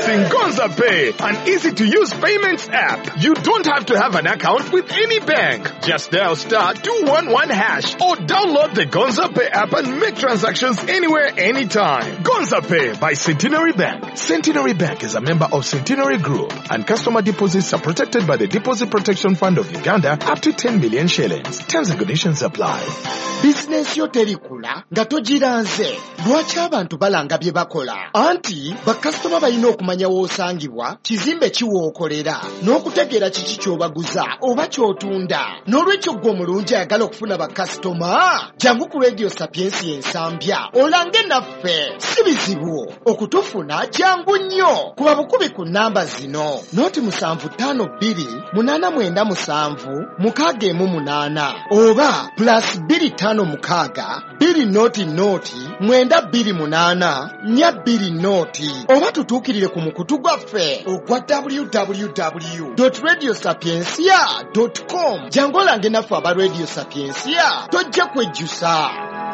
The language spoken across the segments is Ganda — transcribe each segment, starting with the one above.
Introducing Gonza Pay, an easy-to-use payments app. You don't have to have an account with any bank. Just dial *211# or download the Gonza Pay app and make transactions anywhere, anytime. Gonza Pay by Centenary Bank. Centenary Bank is a member of Centenary Group, and customer deposits are protected by the Deposit Protection Fund of Uganda up to 10 million shillings. Terms and conditions apply. Business yo terikula nga togiranze. Lwaki abantu balanga bye bakola? Anti bakasitoma balina okumanya w'osangibwa, kizimbe kiwookolera, n'okutegeera kiki ky'obaguza oba ky'otunda. N'olwekyo ggwe omulungi ayagala okufuna bakasitoma, jangu ku Radio Sapiens y'ensambya olange naffe. Si bizibu okutufuna, jangu nnyo. Kuba bukubi ku nnamba zino: 0787 oba +256 200 oba tutuukirire ku mukutu gwaffe ogwa www.radiosapiensia.com. jangu olange naffe aba Radio Sapiensia, tojja kwejjusa.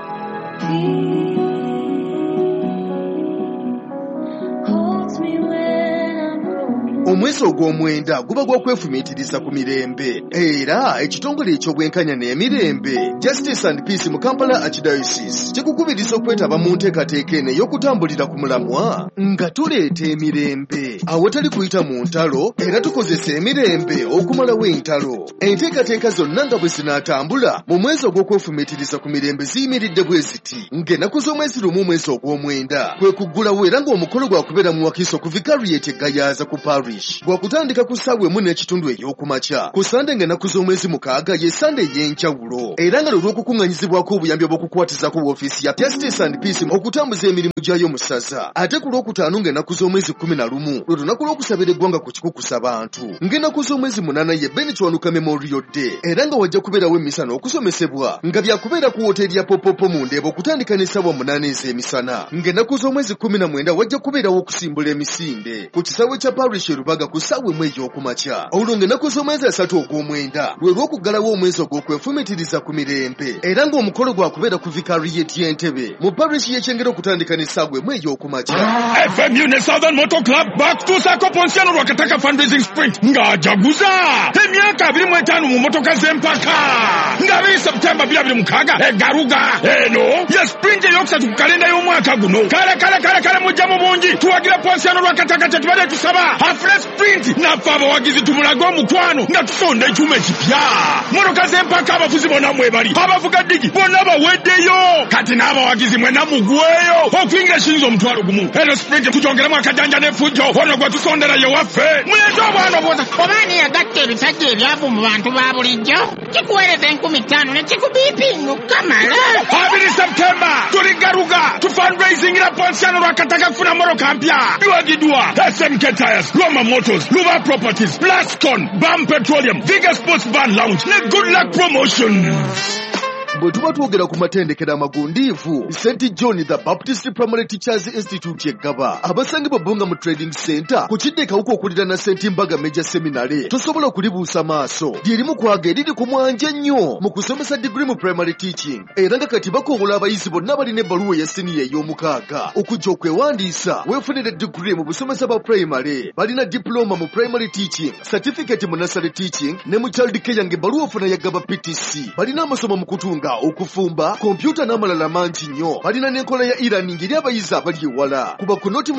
Omwezi ogw'omwenda guba gw'okwefumiitiriza ku mirembe, era ekitongole eky'obwenkanya n'emirembe Justice and Peace mu Kampala Archdiocese kikukubiriza okwetaba mu nteekateeka eno ey'okutambulira ku mulamwa nga tuleeta emirembe awatali kuyita mu ntalo, era tukozesa emirembe okumalawo entalo. Enteekateeka zonna nga bwe zinaatambula mu mwezi ogw'okwefumiitiriza ku mirembe ziyimiridde bwe ziti: ng'ennaku z'omwezi lumu omwezi ogw'omwenda kwe kuggulawo, era ng'omukolo gwakubeera mu Wakiso ku Vicariate e Gayaza ku parish gwakutandika ku ssaawa 1:30 ey'okumakya. Ku Sande ng'ennaku z'omwezi 6 ye Sande ey'enjawulo, era nga lw'okukunganyizibwako obuyambi obw'okukwatiza ku woofiisi ya Justice and Peace okutambuza emirimu gyayo mu ssaza. Ate ku Lwokutaano ng'ennaku z'omwezi 11 lwe lunaku lw'okusabira eggwanga ku kikukusa bantu. Ng'ennaku z'omwezi 8 ye Ben Kiwanuka Memorial Day, era nga wajja kubeerawo emisana okusomesebwa nga byakubeera ku woteeri ya Popopo mu Ndeeba okutandika n'essaawa 8 ez'emisana. Ng'ennaku z'omwezi 19 wajja kubeerawo okusimbula emisinde ku kisaawe kya parish Rubaga ku ssaawa 1 ey'okumakya. Olwo ng'ennaku z'omwezi 3 ogw'omwenda lwe lw'okuggalawo omwezi ogw'okwefumiitiriza ku mirembe, era ng'omukolo gwakubeera ku Vicariate y'Entebbe mu parish y'Ekyengera okutandika n'essaawa 1 ey'okumakya. FMU ne Southern Motor Club back to Sako Ponsiano Rwakataka fundraising sprint ng'ajaguza emyaka 25 mu motoka z'empaka nga 2 Septemba 2026 egaruga eno ye sprint ey'okusatu ku kalenda y'omwaka guno. Kale mujja mu bungi tuwagira Ponsiano Rwakataka kye tubadde tusaba afre sprint naffe abawagizi tumulaga omukwano nga tusonda ekyuma ekipya. Motoka z'empaka abafuzi bonna mwebali, abavuga digi bonna baweddeyo, kati n'abawagizi mwena mugweyo okuyingira ekiyinza omutwalo gumu. Eno sprint tugyongeramu akajanja n'effujjo, ono gwe tusondera ye waffe. Muleete obwana obwoza obaani yagatta ebisajja ebyavu mu bantu ba bulijjo kikuweereza 50,000 ne kikubiipinga okukamala. 2 Septemba tuli Garuga tu fundraisingira Ponsiano Rwakataka kufuna motoka mpya. Biwagidwa SMK Tires, Roma Motors, Luba Properties, Plascon, BAM Petroleum, Vigor Sports Van Lounge ne Good Luck Promotions. Bwe tuba twogera ku matendekero amagundiivu, St. John the Baptist Primary Teachers Institute eggaba abasangibwa Bunga mu Trading Center ku kidde kawuka okulira na St. Mbaga Major Seminary tosobola okulibuusa maaso. Lyerimu kwaga eriri ku mwanja nnyo mu kusomesa degree mu primary teaching, era nga kati bakobola abayizi bonna balina ebbaluwa ya siniya ey'omukaaga okujja okwewandiisa weefunire degree mu busomesa bwa primary. Balina diploma mu primary teaching, certificate mu nursery teaching ne mu child care ng'ebbaluwa ofuna yaggaba PTC. Balina amasomo mu kutunga, okufumba, kompyuta n'amalala mangi nnyo. Balina n'enkola ya e-learning eri abayizi abali ewala. Kuba ku noti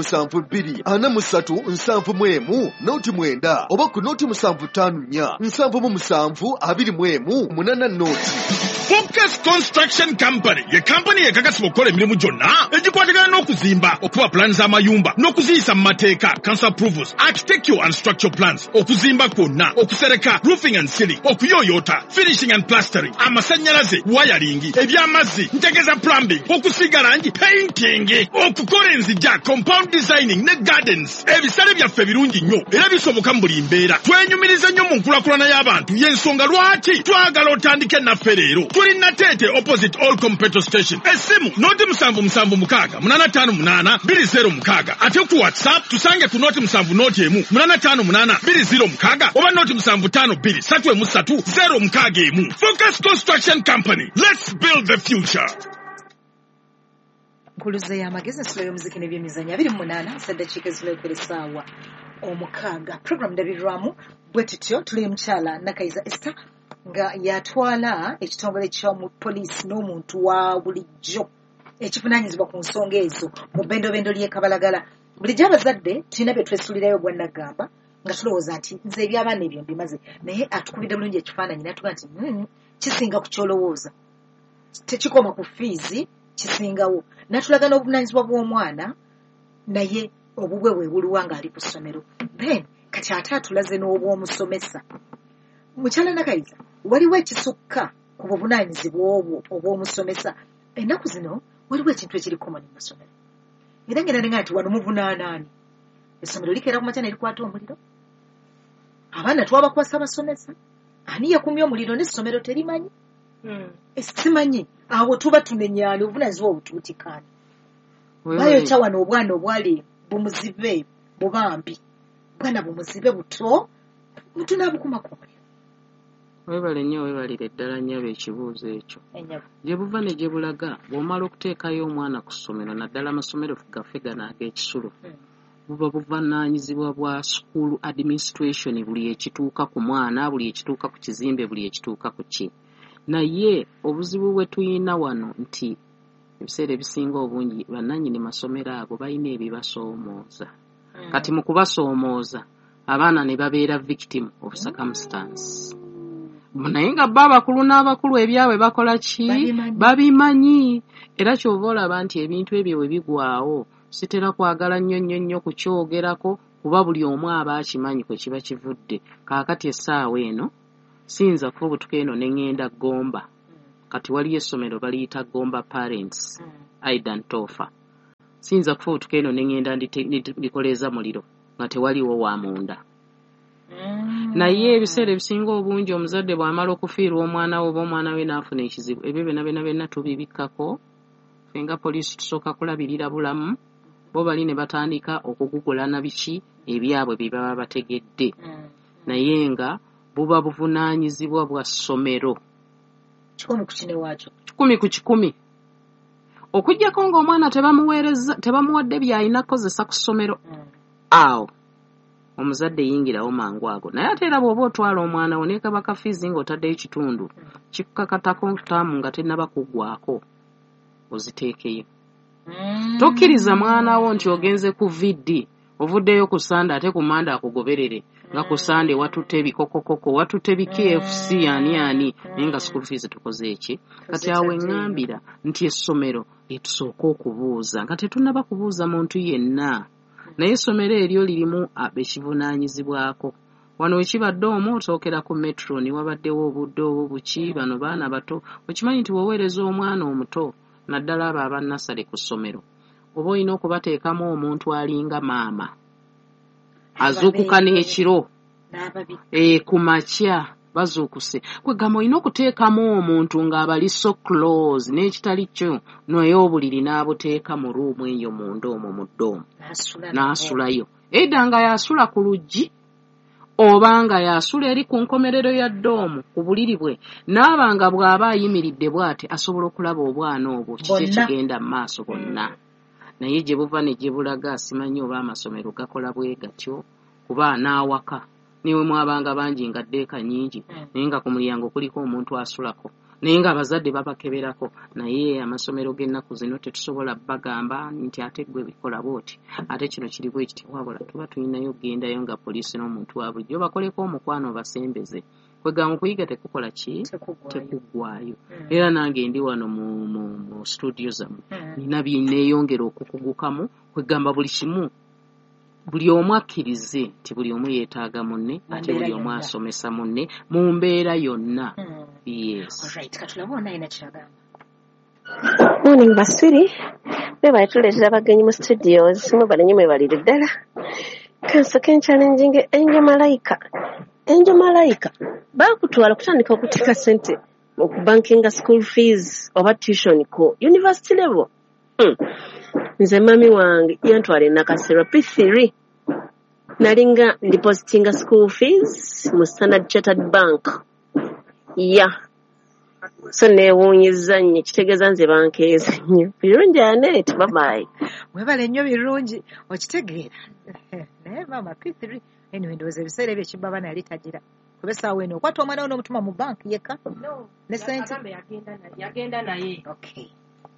772 noti 9 oba ku noti 754 noti. Focus Construction Company ye company ekakasibwa okukola emirimu gyonna egikwatagana n'okuzimba, okuba plans z'amayumba n'okuziyisa mu mateeka, council approvals, architectural and structural plans, okuzimba kwonna, okusereka, roofing and ceiling, okuyooyoota, finishing and plastering, amasannyalaze, wiring, ebyamazzi, ntegeza plumbing, okusiiga langi, painting, okukola enzija, compound designing ne gardens. Ebisale byaffe birungi nnyo era bisoboka mu buli mbeera. Twenyumiriza nnyo mu nkulakulana y'abantu, y'ensonga lwaki twagala otandike naffe leero. Tuli Nateete opposite Allcom petrol station. Essimu noti 756-208-2006. Ate ku WhatsApp tusange ku noti 7-858-2006 oba noti 752-313-061. Focus Construction Company. Let's build the future. nkuluze y'amagezi ensula y'omuziki n'ebyemizannyo 28 saddakiika ezileekera essaawa 6 program ndabirwamu bwe tutyo tuli mukyala Nakayiza Esther nga yatwala ekitongole ky'omu poliisi n'omuntu wa bulijjo ekivunaanyizibwa ku nsonga ezo mu bbendobendo ly'e Kabalagala. Bulijjo abazadde tulina bye twesulirayo gwa Nagamba nga tulowooza nti nze eby'abaana ebyo mbimaze, naye atukubidde bulungi ekifaananyi n'atuga nti kisinga ku kyolowooza, tekikoma ku fiizi, kisingawo. N'atulaga n'obuvunaanyizibwa bw'omwana naye obubwe bwe buluwa ng'ali ku ssomero. Then kati ate atulaze n'obw'omusomesa. Mukyala Nakayiza, waliwo ekisukka ku buvunaanyizibwa obwo obw'omusomesa. Ennaku zino waliwo ekintu ekiri common mu masomero. Era ngenda nenga nti wano muvunaanaani. Essomero likeera ku makya ne likwata omuliro. Abaana twabakwasa basomesa. Ani yakumye omuliro n'essomero terimanyi? Simanyi. Awo tuba tunenyaani obuvunaanyizibwa obutuutikaani. Bayokya wano obwana obwali bumuzibe bubambi. Bwana bumuzibe buto mutunaabukuma ku muliro. Webale nnyo webalire ddala nnyabo ekibuuzo ekyo. Gye buva ne gye bulaga bw'omala okuteekayo omwana ku ssomero naddala amasomero gaffe gano ag'ekisulo buba buvunaanyizibwa bwa school administration, buli ekituuka ku mwana, buli ekituuka ku kizimbe, buli ekituuka ku ki. Naye obuzibu bwe tuyina wano nti ebiseera ebisinga obungi bannannyini masomero ago balina ebibasoomooza. Kati mu kubasoomooza abaana ne babeera victim of circumstance. Naye nga bo abakulu n'abakulu ebyabwe bakola ki? Babimanyi. Era kyova olaba nti ebintu ebyo bwe bigwawo sitera kwagala nnyo kukyogerako kuba buli omu aba akimanyi kwe kiba kivudde. Kaakati essaawa eno siyinza kuba obutuka eno ne ŋŋenda Gomba. Kati waliyo essomero baliyita Gomba Parents Aidan Tofa. Siyinza kuba obutuka eno ne ŋŋenda ndikoleeza muliro nga tewaliwo wa munda. Naye ebiseera ebisinga obungi omuzadde bw'amala okufiirwa omwana we oba omwana we n'afuna ekizibu, ebyo byonna tubibikkako. Ffe nga poliisi tusooka kulabirira bulamu, bo bali ne batandika okugugulana biki ebyabwe bye baba bategedde. Naye nga buba buvunaanyizibwa bwa ssomero. 100 ku kine waakyo. 100 ku 100. Okuggyako ng'omwana tebamuwadde by'alina kukozesa ku ssomero. Awo omuzadde yingirawo mangu ago. Naye ate era bw'oba otwala omwana wo n'ekabaka fiizi ng'otaddeyo kitundu kikukakatako taamu nga tennaba kuggwako oziteekeyo. Tokkiriza mwana wo nti ogenze ku viddi ovuddeyo ku Sande ate ku Mande akugoberere nga ku Sande watutte ebikokokoko, watutte bi-KFC ani naye nga school fees tukoze eki. Kati awo eŋŋambira nti essomero lyetusooka okubuuza nga tetunnaba kubuuza muntu yenna. Naye essomero eryo lirimu abekivunaanyizibwako. Wano wekibadde omwo otookera ku metro ne wabaddewo obudde obuki bano baana bato. Okimanyi nti woweereza omwana omuto naddala abo abannasale ku ssomero oba olina okubateekamu omuntu alinga maama azuukuka n'ekiro ku makya bazuukuse. Kwegamba olina okuteekamu omuntu ng'abali so close n'ekitali kyo naye obuliri n'abuteeka mu ruumu eyo munda omwo mu ddoomu n'asulayo. Edda nga yasula ku luggi oba nga yasula eri ku nkomerero ya ddoomu ku buliri bwe n'abanga bw'aba ayimiridde bw'ati asobola okulaba obwana obwo kiki ekigenda mu maaso bonna. Naye gye buva ne gye bulaga simanyi oba amasomero gakola bwe gatyo kuba n'awaka niwe mwabanga bangi nga ddeeka nnyingi naye nga ku mulyango kuliko omuntu asulako naye nga abazadde babakeberako. Naye amasomero g'ennaku zino tetusobola bagamba nti ate gwe bikola bw'oti ate kino kiri bwe kiti, wabula tuba tulinayo gendayo nga poliisi n'omuntu wa bulijjo bakoleko omukwano basembeze. Kwegamba okuyiga tekukola ki? Tekuggwaayo. Era nange ndi wano mu studio zammwe nina binneeyongera okukugukamu. Kwegamba buli kimu buli omu akkirize nti buli omu yeetaaga munne ate buli omu asomesa munne mu mbeera yonna. Yes. Morning Basiri. Beba tuleetera abagenyi mu studios mwebale nnyo mwebalire ddala. Kansoke nchallenging Angel Malaika bakutwala kutandika okuteeka ssente okubankinga school fees oba tuition ku university level. Nze mami wange yantwala Nakasero P3 nalinga depositinga school fees mu Standard Chartered Bank. so neewuunyiza nnyo kitegeeza nze bankeeza nnyo birungi Anet babayi webale nnyo birungi okitegeera naye maama P3 anyway ndowooza ebiseera ebyo ekibbabana yali tagira kuba essaawa eno okwata omwana we n'omutuma mu banki yekka ne sente yagenda naye okay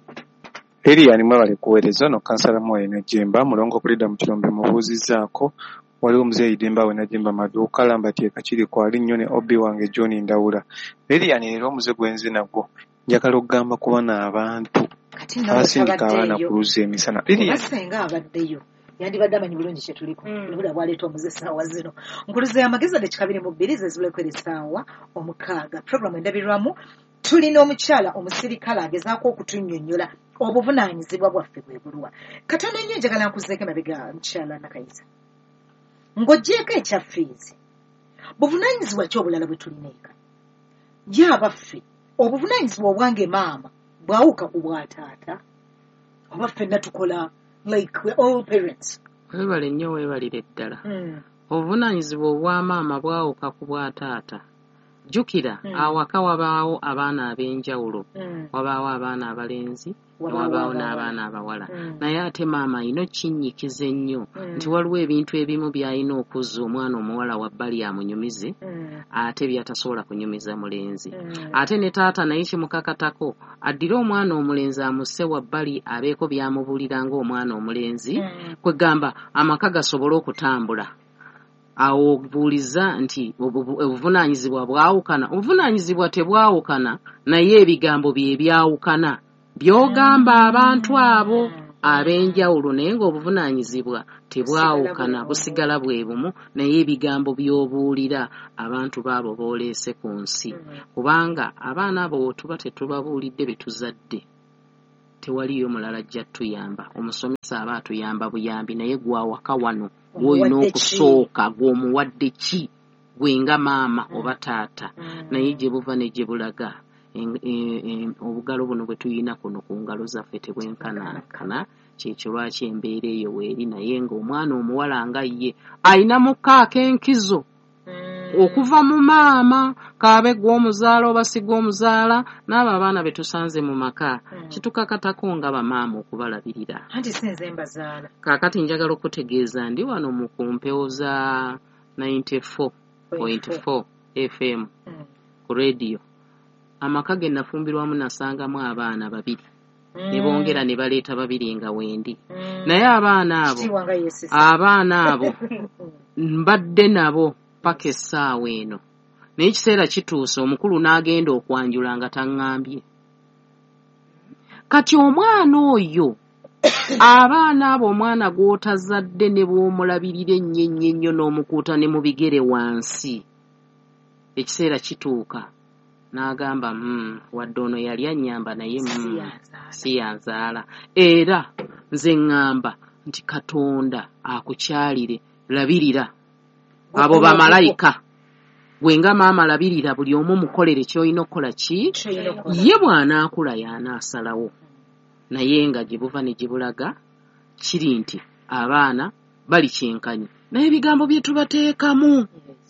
Lilian mwebale kuweereza ono kansala Mwoyo Najjemba mulongo kulida mu kirombe mubuuzizzaako waliwo muzeeyi Demba we Najjemba maduuka lambateeka kiri kwali nnyo ne Obi wange John Ndawula. Lilian leero omuze gwenzi nagwo njagala okugamba ku bano abantu abasindika abaana ku luzzi emisana. Basenga abaddeyo yandibadde amanyi bulungi kye tuliko nibula bwaleeta omuze essaawa zino nkuluze amagezi ade kikabiri mu bbiri zezibulekwera essaawa omukaaga puroguramu endabirwamu tulina omukyala omusirikale agezaako okutunnyonnyola obuvunaanyizibwa bwaffe bwe bulwa katono nnyo njagala nkuzeeko emabega mukyala Nakayiza ng'oggyeeko ekya fiizi buvunaanyizibwa ki obulala bwe tulina eka ye abaffe obuvunaanyizibwa obwange maama bwawuka ku bwataata oba ffenna tukola like we're all parents weebale nnyo weebalire ddala obuvunaanyizibwa obwa maama bwawuka ku bwataata jjukira awaka wabaawo abaana ab'enjawulo wabaawo abaana abalenzi wabaawo n'abaana abawala naye ate maama alina okinnyikiza ennyo nti waliwo ebintu ebimu by'alina okuzza omwana omuwala wabbali amunyumize ate by'atasobola kunyumiza mulenzi ate ne taata naye kimukakatako addire omwana omulenzi amusse wabbali abeeko by'amubuulira ng'omwana omulenzi kwegamba amaka gasobole okutambula awo obuuliza nti obuvunaanyizibwa bwawukana obuvunaanyizibwa tebwawukana naye ebigambo bye byawukana by'ogamba abantu abo ab'enjawulo naye ng'obuvunaanyizibwa tebwawukana busigala bwe bumu naye ebigambo by'obuulira abantu baabo booleese ku nsi kubanga abaana abo tuba tetubabuulidde be tuzadde tewaliyo mulala ajja tuyamba omusomesa aba atuyamba buyambi naye gwawaka wano gw'olina okusooka gw'omuwadde ki gwenga maama oba taata naye gye buva ne gye bulaga obugalo buno bwe tuyina kuno ku ngalo zaffe tebwenkanankana kyekyo lwaki embeera eyo weeri naye ng'omwana omuwala nga ye ayina mukaako enkizo okuva mu maama kaabe gw'omuzaala oba si gw'omuzaala n'abo abaana be tusanze mu maka kitukakatako nga bamaama okubalabirira anti sinze mbazaala kaakati njagala okutegeeza ndi wano mu kumpewo za 94.4 FM ku rediyo amaka ge nafumbirwamu nasangamu abaana babiri ne bongera ne baleeta babiri nga wendi naye abaana abo mbadde nabo paka essaawa eno naye ekiseera kituuse omukulu n'agenda okwanjula nga taŋŋambye kati omwana oyo abaana abo omwana gw'otazadde ne bw'omulabirira ennyo n'omukuuta ne mu bigere wansi ekiseera kituuka n'agamba wadde ono yali annyamba naye si yanzaala era nze ŋŋamba nti Katonda akukyalire labirira abo bamalayika gwenga maama labirira buli omu mukolere ky'olina okukola ki ye bw'anaakula y'anaasalawo naye nga gye buva ne gye bulaga kiri nti abaana bali kyenkanyi naye ebigambo bye tubateekamu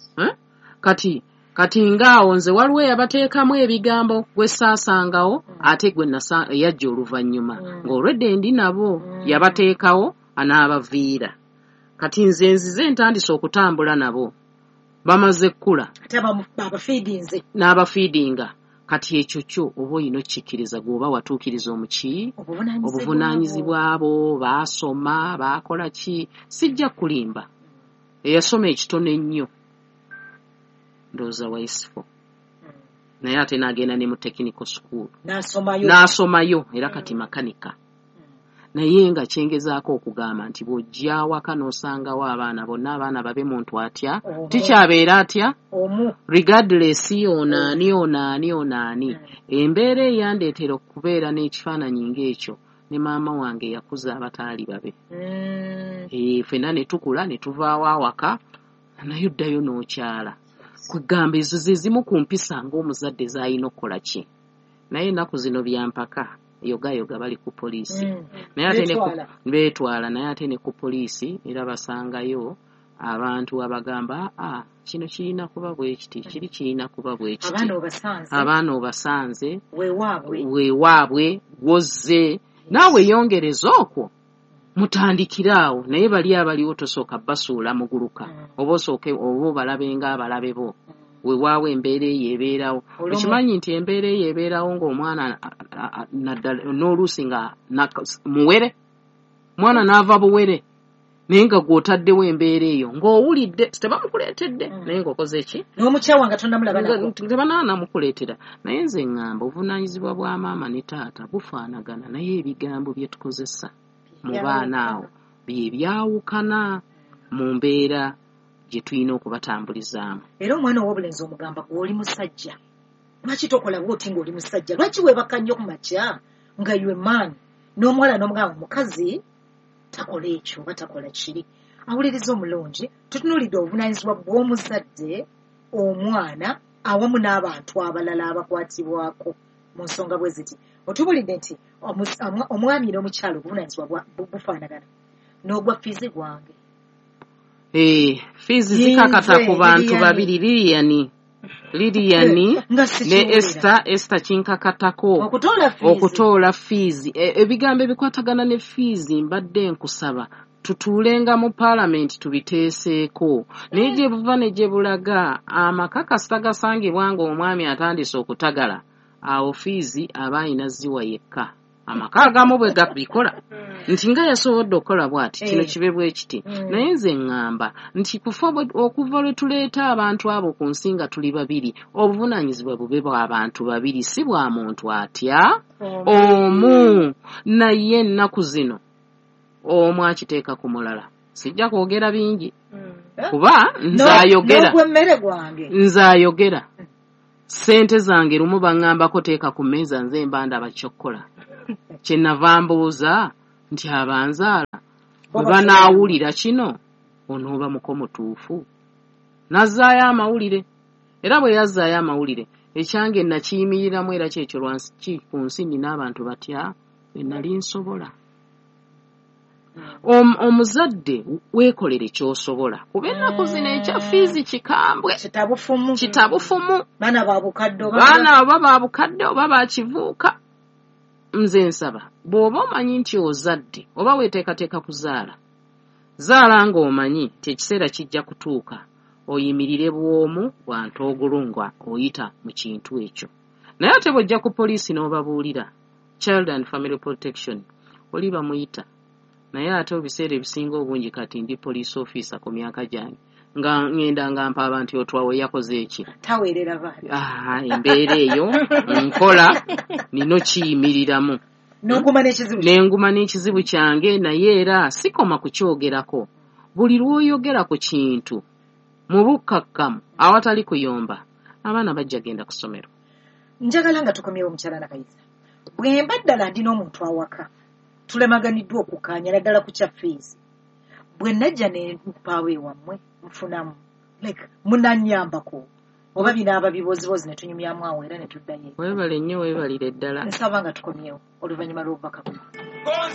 kati ngaawo nze waliwo eyabateekamu ebigambo gwe saasangawo ate gwe yajja oluvannyuma ng'olwedde ndi nabo yabateekawo anaabaviira kati nze nzize ntandise okutambula nabo bamaze kkula n'abafiidinga kati ekyo kyo oba olina okikkiriza gw'oba watuukiriza omuki obuvunaanyizibwa abo baasoma baakola ki sijja kulimba eyasoma ekitono ennyo ndowooza waisifo naye ate n'agenda ne mu technical school n'asomayo era kati makanika naye nga kyengezaako okugamba nti bw'ojja awaka n'osangawo abaana bonna abaana babe muntu atya tikyabeera atya regardless onaani embeera eyandeetera okubeera n'ekifaananyi ng'ekyo ne maama wange yakuza abataali babe ffenna ne tukula ne tuvaawo awaka naye oddayo n'okyala kwegamba ezo ze zimu ku mpisa ng'omuzadde z'alina okukola ki naye ennaku zino byampaka yoga bali ku poliisi naye ate beetwala naye ate ne ku poliisi era basangayo abantu abagamba kino kirina kuba bwe kiti kiri kirina kuba bwe kiti abaana obasanze weewaabwe wozze naawe yongereza okwo mutandikiraawo naye bali abaliwo tosooka basuula muguluka oba osooke oba obalabenga abalabe bo weewaawo embeera eyo ebeerawo ekimanyi nti embeera eyo ebeerawo ng'omwana n'oluusi nga muwere mwana n'ava buwere naye nga gw'otaddewo embeera eyo ng'owulidde tebamukuleetedde naye ng'okoze ki n'omukyawa nga tonnamulaba tebanaanamukuleetera naye nze ŋŋamba obuvunaanyizibwa bwa maama ne taata bufaanagana naye ebigambo bye tukozesa mu baana awo bye byawukana mu mbeera gye tulina okubatambulizaamu. Era omwana ow'obulenzi omugamba gw'oli musajja lwaki tokola bw'oti ng'oli musajja lwaki weebaka nnyo ku makya nga ywe maani n'omuwala n'omugamba omukazi takola ekyo oba takola kiri. Awuliriza omulungi tutunuulidde obuvunaanyizibwa bw'omuzadde omwana awamu n'abantu abalala abakwatibwako mu nsonga bwe ziti. Otubulidde nti omwami n'omukyalo obuvunaanyizibwa bufaanagana n'ogwa fiizi gwange. Fiizi zikakata ku bantu babiri Lilian ne Esther kinkakatako okutoola fiizi. Ebigambo ebikwatagana ne fiizi mbadde nkusaba tutuulenga mu paalamenti tubiteeseeko naye gye buva ne gye bulaga amakakasita gasangibwa ng'omwami atandise okutagala awo fiizi aba ayina ziwa yekka. Amaka agamu bwe gabikola nti nga yasobodde okukola bw'ati kino kibe bwe kiti naye nze ŋŋamba nti okuva lwe tuleeta abantu abo ku nsi nga tuli babiri obuvunaanyizibwa bube bw'abantu babiri si bwa muntu atya omu. Naye ennaku zino omu akiteeka ku mulala sijja kwogera bingi kuba nzaayogera ssente zange lumu baŋŋambako teeka ku mmeeza nze mba ndaba kyokkola. Kyenava mbuuza nti abanzaala bwe banaawulira kino onooba muko mutuufu. Nazzaayo amawulire era bwe yazzaayo amawulire ekyange nakiyimiririramu era kyekyo lwansi ku nsi nina abantu batya be nali nsobola. Omuzadde weekolere ky'osobola kuba ennaku zino ekya fiizi kikambwe kitabufumu baana oba baabukadde oba baakivuuka. Nze nsaba bw'oba omanyi nti ozadde oba weeteekateeka kuzaala zaala ng'omanyi nti ekiseera kijja kutuuka oyimirire bw'omu bwa ntoogulungwa oyita mu kintu ekyo. Naye ate bw'ojja ku poliisi n'obabuulira Child and Family Protection oli bamuyita naye ate ebiseera ebisinga obungi kati ndi police officer ku myaka gyange nga ngenda nga mpa abantu otwawe yakoze eki taweerera baana embeera eyo nkola nino kiyimiriramu n'enguma n'ekizibu kyange naye era sikoma kukyogerako. Buli lw'oyogera ku kintu mu bukkakkamu awatali kuyomba abaana bajja genda ku ssomero. Njagala nga tukomyewo mukyala Nakayiza bwe mba ddala ndina omuntu awaka tulemaganiddwa okukaanya naddala ku kya fiizi bwe najja ne mpaawo ewammwe nfunamu munanyambako oba binaaba bibozibozi ne tunyumyamu awo era ne tuddayo. Weebale nnyo weebalire ddala. Nsaba nga tukomyewo oluvannyuma lw'obubaka buno.